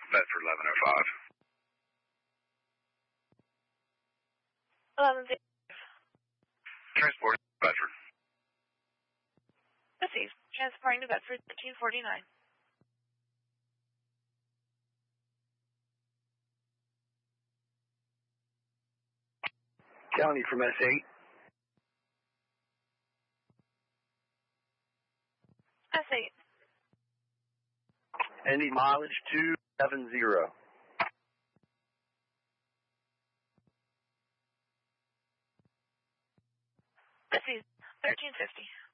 Bedford 1105. 11. Transport Bedford. Received. Transporting to Bedford 1349. County from S8. S8. Any mileage 270. Received. 1350.